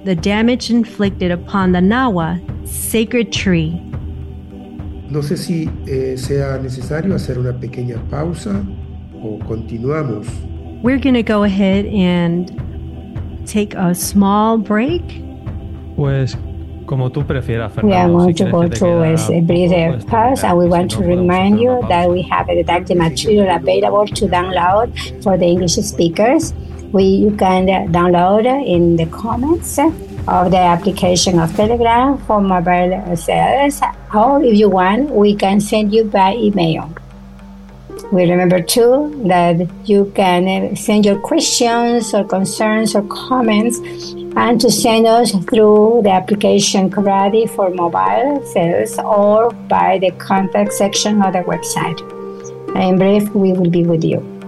the damage inflicted upon the Nawa sacred tree. No sé si sea necesario hacer una pequeña pausa o continuamos. We're going to go ahead and take a small break. Pues como tú prefieras, We are Fernando. going to go to a brief pause, and we want to remind you that we have a didactic material available to download for the English speakers. You can download in the comments of the application of Telegram for mobile cells, or if you want, we can send you by email. We remember too that you can send your questions or concerns or comments and to send us through the application Karate for mobile cells or by the contact section of the website. In brief, we will be with you.